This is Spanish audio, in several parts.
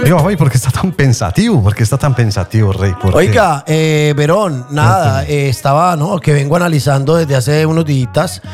Oiga, ¿y por qué está tan pensativo? ¿Por qué está tan pensativo, Rey? Oiga, Verón, nada, estaba, ¿no? Que vengo analizando desde hace unos días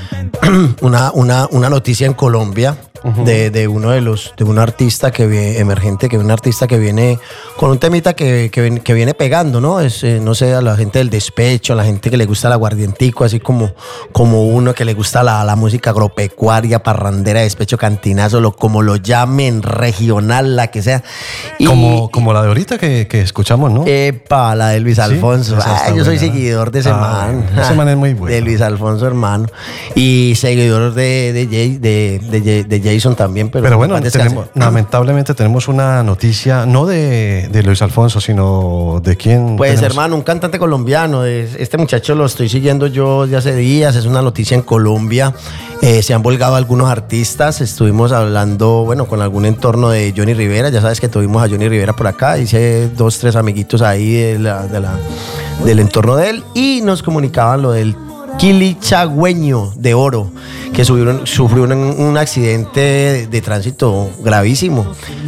una noticia en Colombia. De un artista emergente, un artista que viene con un temita que viene pegando, ¿no? Es, no sé, a la gente del despecho, a la gente que le gusta el aguardientico, así como uno que le gusta la música agropecuaria, parrandera, despecho, cantinazo, como lo llamen, regional, la que sea. Como la de ahorita que escuchamos, ¿no? Epa, la de Luis Alfonso. Sí, yo soy seguidor de ese man. Ese man es muy bueno. De Luis Alfonso, hermano. Y seguidor de Jason también, pero bueno, lamentablemente tenemos una noticia, no de Luis Alfonso, sino de quién. Pues tenemos. hermano, un cantante colombiano. Este muchacho lo estoy siguiendo yo de hace días, es una noticia en Colombia. Se han volcado algunos artistas, estuvimos hablando, bueno, con algún entorno de Johnny Rivera, ya sabes que tuvimos a Johnny Rivera por acá, hice 2, 3 amiguitos ahí del entorno de él y nos comunicaban lo del Quilichagüeño de Oro, que sufrió un accidente de tránsito gravísimo.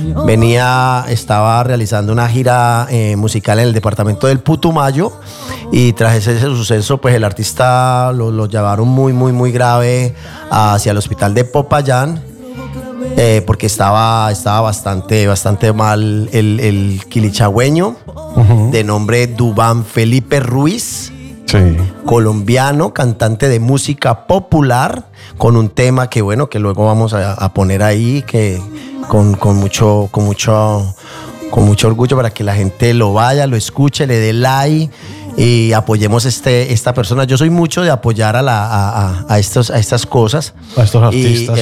Estaba realizando una gira musical en el departamento del Putumayo y tras ese suceso, pues el artista lo llevaron muy, muy, muy grave hacia el hospital de Popayán. Porque estaba bastante mal el quilichagüeño, de nombre Duván Felipe Ruiz. Sí. Colombiano, cantante de música popular, con un tema que luego vamos a poner ahí, que con mucho orgullo para que la gente lo vaya, lo escuche, le dé like y apoyemos esta persona. Yo soy mucho de apoyar a estas cosas. A estos artistas.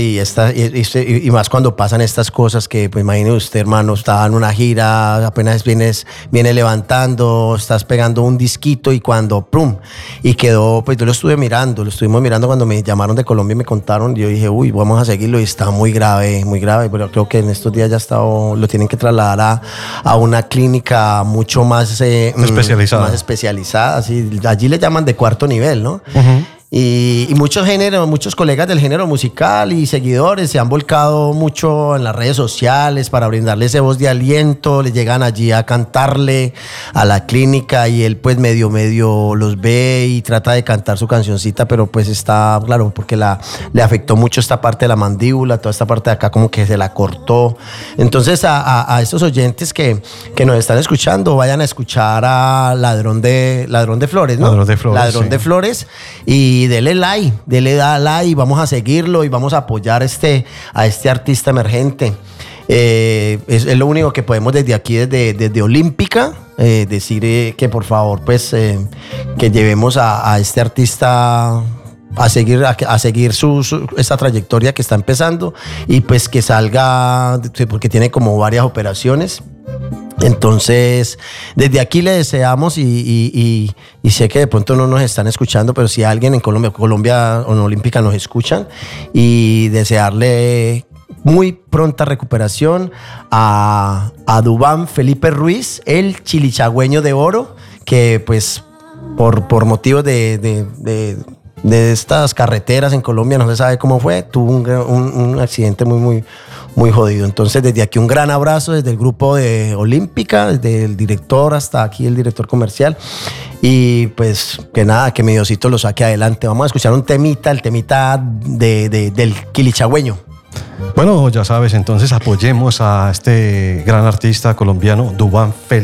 Y más cuando pasan estas cosas que, pues imagínese usted, hermano, está en una gira, apenas viene levantando, estás pegando un disquito y cuando ¡prum! Y quedó, pues yo lo estuvimos mirando cuando me llamaron de Colombia y me contaron, y yo dije, vamos a seguirlo y está muy grave, pero creo que en estos días ya lo tienen que trasladar a una clínica mucho más especializada, así, allí le llaman de cuarto nivel, ¿no? Y muchos colegas del género musical y seguidores se han volcado mucho en las redes sociales para brindarle ese voz de aliento, le llegan allí a cantarle a la clínica y él pues medio los ve y trata de cantar su cancioncita, pero pues está, claro, porque le afectó mucho esta parte de la mandíbula, toda esta parte de acá como que se la cortó. Entonces a estos oyentes que nos están escuchando, vayan a escuchar a Ladrón de Flores, ¿no? Ladrón de Flores, y dele like, vamos a seguirlo y vamos a apoyar a este artista emergente. Es lo único que podemos desde aquí, desde Olímpica, decir que por favor, pues, que llevemos a este artista a seguir esta trayectoria que está empezando y pues que salga, porque tiene como varias operaciones. Entonces, desde aquí le deseamos y sé que de pronto no nos están escuchando, pero si alguien en Colombia o en Olímpica nos escuchan, y desearle muy pronta recuperación a Duván Felipe Ruiz, el quilichagüeño de Oro, que pues por motivos de estas carreteras en Colombia, no se sabe cómo fue, tuvo un accidente muy jodido. Entonces, desde aquí un gran abrazo desde el grupo de Olímpica, desde el director hasta aquí el director comercial, y pues que nada, que mi Diosito lo saque adelante. Vamos a escuchar el temita del quilichagüeño. Bueno, ya sabes, entonces apoyemos a este gran artista colombiano, Duván Felipe.